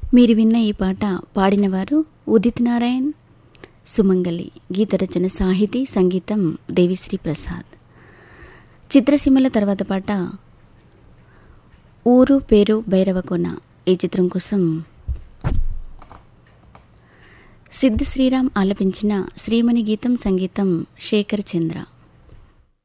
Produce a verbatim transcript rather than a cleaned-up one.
మీరు విన్న ఈ పాట పాడినవారు ఉదిత్ నారాయణ్, సుమంగలి. గీత రచన సాహితీ, సంగీతం దేవిశ్రీ ప్రసాద్. చిత్రసీమల తర్వాత పాట ఊరు పేరు భైరవకొన. ఈ చిత్రం కోసం సిద్ధ్ శ్రీరామ్ ఆలపించిన శ్రీమణి గీతం, సంగీతం శేఖర్ చంద్ర.